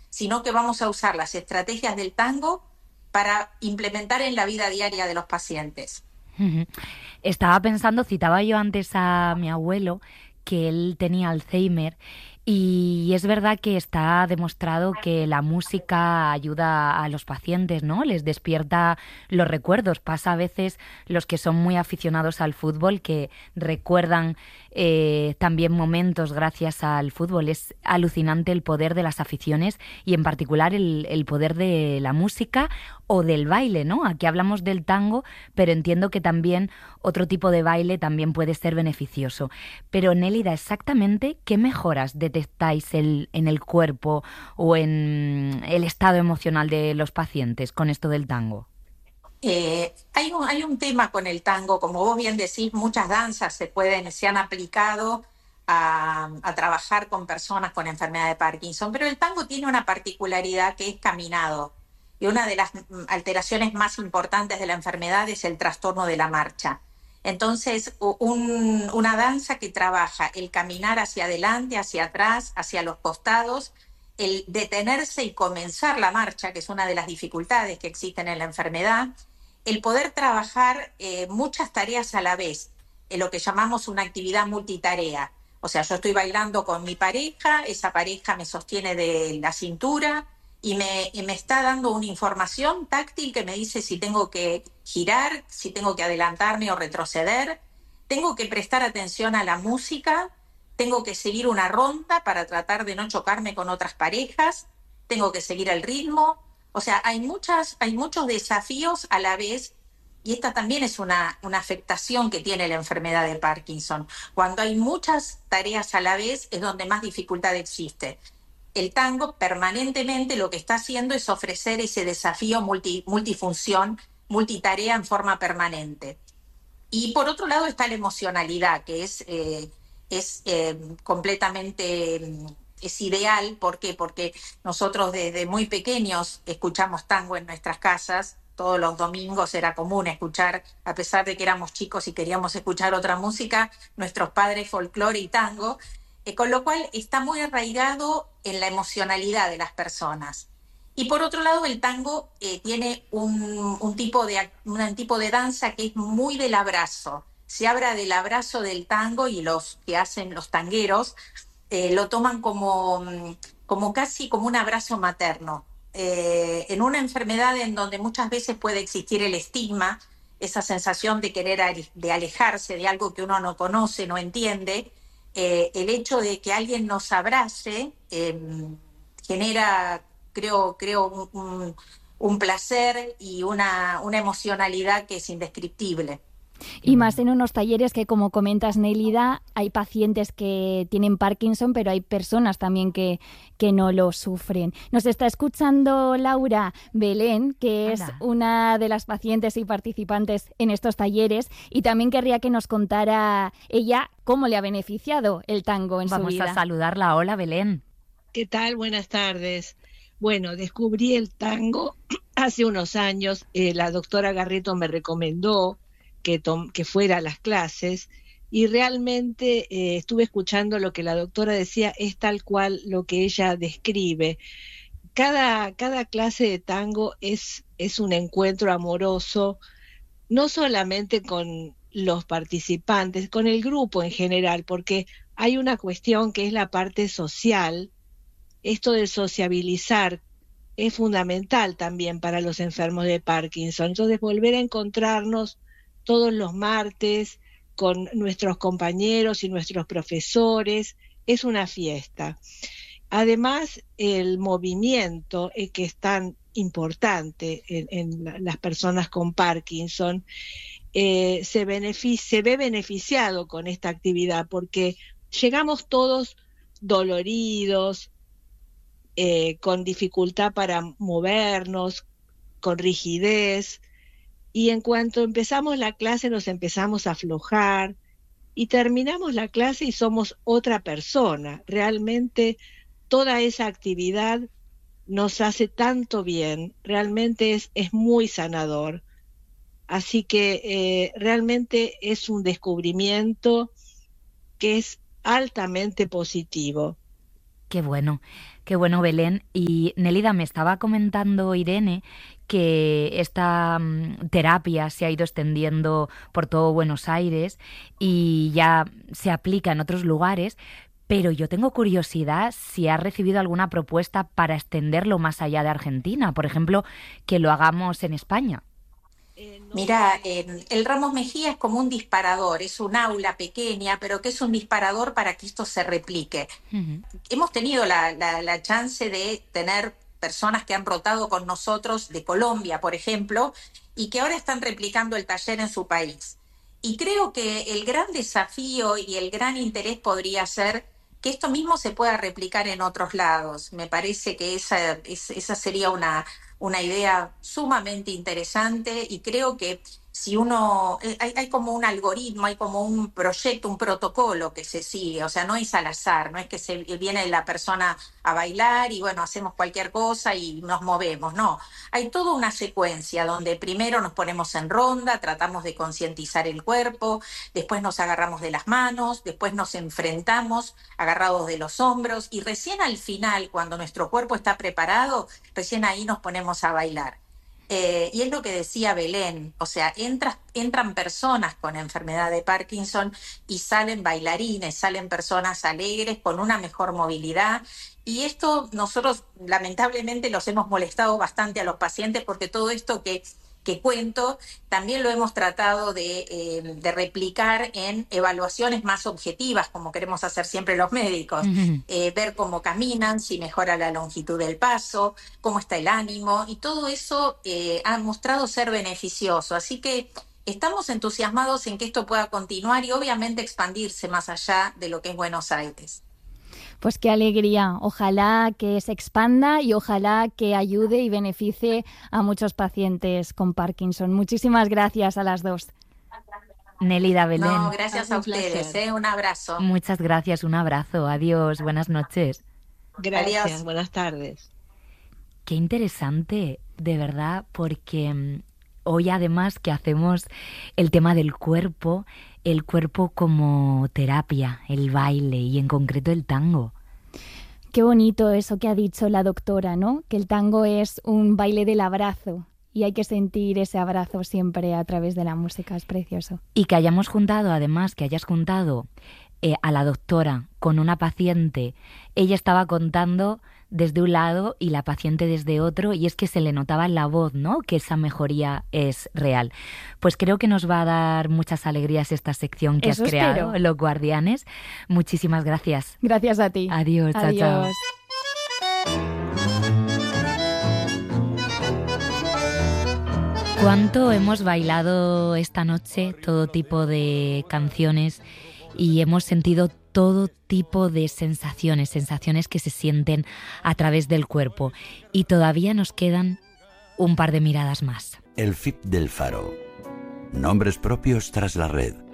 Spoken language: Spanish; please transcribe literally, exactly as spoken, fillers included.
sino que vamos a usar las estrategias del tango para implementar en la vida diaria de los pacientes. Ujú. Estaba pensando, citaba yo antes a mi abuelo, que él tenía Alzheimer, y es verdad que está demostrado que la música ayuda a los pacientes, ¿no? Les despierta los recuerdos. Pasa a veces los que son muy aficionados al fútbol que recuerdan eh, también momentos gracias al fútbol. Es alucinante el poder de las aficiones y en particular el, el poder de la música o del baile, ¿no? Aquí hablamos del tango, pero entiendo que también otro tipo de baile también puede ser beneficioso. Pero Nélida, exactamente qué mejoras detectáis el, en el cuerpo o en el estado emocional de los pacientes con esto del tango. Eh, hay, un, hay un tema con el tango, como vos bien decís, muchas danzas se pueden, se han aplicado a, a trabajar con personas con enfermedad de Parkinson, pero el tango tiene una particularidad que es caminado. Y una de las alteraciones más importantes de la enfermedad es el trastorno de la marcha. Entonces, un, una danza que trabaja el caminar hacia adelante, hacia atrás, hacia los costados, el detenerse y comenzar la marcha, que es una de las dificultades que existen en la enfermedad, el poder trabajar eh, muchas tareas a la vez, en lo que llamamos una actividad multitarea. O sea, yo estoy bailando con mi pareja, esa pareja me sostiene de la cintura y me, y me está dando una información táctil que me dice si tengo que girar, si tengo que adelantarme o retroceder, tengo que prestar atención a la música, tengo que seguir una ronda para tratar de no chocarme con otras parejas, tengo que seguir el ritmo. O sea, hay, muchas, hay muchos desafíos a la vez y esta también es una, una afectación que tiene la enfermedad de Parkinson. Cuando hay muchas tareas a la vez es donde más dificultad existe. El tango permanentemente lo que está haciendo es ofrecer ese desafío multi, multifunción, multitarea en forma permanente. Y por otro lado está la emocionalidad, que es, eh, es eh, completamente, es ideal. ¿Por qué? Porque nosotros desde muy pequeños escuchamos tango en nuestras casas. Todos los domingos era común escuchar, a pesar de que éramos chicos y queríamos escuchar otra música, nuestros padres folclore y tango, eh, con lo cual está muy arraigado en la emocionalidad de las personas. Y por otro lado, el tango eh, tiene un, un, tipo de, un tipo de danza que es muy del abrazo. Se habla del abrazo del tango y los que hacen los tangueros eh, lo toman como, como casi como un abrazo materno. Eh, en una enfermedad en donde muchas veces puede existir el estigma, esa sensación de querer de alejarse de algo que uno no conoce, no entiende, eh, el hecho de que alguien nos abrace eh, genera, creo, creo un, un, un placer y una, una emocionalidad que es indescriptible. Y más en unos talleres que, como comentas, Nélida, hay pacientes que tienen Parkinson, pero hay personas también que, que no lo sufren. Nos está escuchando Laura Belén, que es Hola. Una de las pacientes y participantes en estos talleres, y también querría que nos contara ella cómo le ha beneficiado el tango en Vamos su vida. Vamos a saludarla. Hola, Belén. ¿Qué tal? Buenas tardes. Bueno, descubrí el tango hace unos años. Eh, la doctora Garreto me recomendó Que, tom- que fuera a las clases y realmente eh, estuve escuchando lo que la doctora decía, es tal cual lo que ella describe. Cada, cada clase de tango es, es un encuentro amoroso, no solamente con los participantes, con el grupo en general, porque hay una cuestión que es la parte social. Esto de sociabilizar es fundamental también para los enfermos de Parkinson. Entonces, volver a encontrarnos todos los martes con nuestros compañeros y nuestros profesores es una fiesta. Además, el movimiento eh, que es tan importante en, en las personas con Parkinson eh, se, beneficia, se ve beneficiado con esta actividad porque llegamos todos doloridos, eh, con dificultad para movernos, con rigidez, y en cuanto empezamos la clase nos empezamos a aflojar y terminamos la clase y somos otra persona. Realmente toda esa actividad nos hace tanto bien, realmente es, es muy sanador. Así que eh, realmente es un descubrimiento que es altamente positivo. Qué bueno, qué bueno, Belén. Y Nélida, me estaba comentando Irene que esta um, terapia se ha ido extendiendo por todo Buenos Aires y ya se aplica en otros lugares, pero yo tengo curiosidad si has recibido alguna propuesta para extenderlo más allá de Argentina, por ejemplo, que lo hagamos en España. Mira, eh, el Ramos Mejía es como un disparador, es un aula pequeña, pero que es un disparador para que esto se replique. Uh-huh. Hemos tenido la, la, la chance de tener personas que han rotado con nosotros de Colombia, por ejemplo, y que ahora están replicando el taller en su país. Y creo que el gran desafío y el gran interés podría ser que esto mismo se pueda replicar en otros lados. Me parece que esa, esa sería una... una idea sumamente interesante y creo que si uno, hay, hay como un algoritmo, hay como un proyecto, un protocolo que se sigue, o sea, no es al azar, no es que se viene la persona a bailar y bueno, hacemos cualquier cosa y nos movemos, no. Hay toda una secuencia donde primero nos ponemos en ronda, tratamos de concientizar el cuerpo, después nos agarramos de las manos, después nos enfrentamos agarrados de los hombros y recién al final, cuando nuestro cuerpo está preparado, recién ahí nos ponemos a bailar. Eh, y es lo que decía Belén, o sea, entra, entran personas con enfermedad de Parkinson y salen bailarines, salen personas alegres con una mejor movilidad. Y esto nosotros lamentablemente los hemos molestado bastante a los pacientes porque todo esto que, que cuento también lo hemos tratado de, eh, de replicar en evaluaciones más objetivas, como queremos hacer siempre los médicos. Uh-huh. Eh, ver cómo caminan, si mejora la longitud del paso, cómo está el ánimo, y todo eso eh, ha mostrado ser beneficioso. Así que estamos entusiasmados en que esto pueda continuar y obviamente expandirse más allá de lo que es Buenos Aires. Pues qué alegría, ojalá que se expanda y ojalá que ayude y beneficie a muchos pacientes con Parkinson. Muchísimas gracias a las dos. Nélida, Belén. No, gracias a ustedes, ¿eh? Un abrazo. Muchas gracias, un abrazo, adiós, buenas noches. Gracias, adiós. Buenas tardes. Qué interesante, de verdad, porque hoy además que hacemos el tema del cuerpo, el cuerpo como terapia, el baile y en concreto el tango. Qué bonito eso que ha dicho la doctora, ¿no? Que el tango es un baile del abrazo y hay que sentir ese abrazo siempre a través de la música, es precioso. Y que hayamos juntado, además, que hayas juntado eh, a la doctora con una paciente. Ella estaba contando desde un lado y la paciente desde otro, y es que se le notaba en la voz, ¿no?, que esa mejoría es real. Pues creo que nos va a dar muchas alegrías esta sección que Eso has creado, espero. Los Guardianes. Muchísimas gracias. Gracias a ti. Adiós, chao, Adiós. chao. ¿Cuánto hemos bailado esta noche todo tipo de canciones y hemos sentido todo tipo de sensaciones, sensaciones que se sienten a través del cuerpo? Y todavía nos quedan un par de miradas más. El F I P del Faro. Nombres propios tras la red.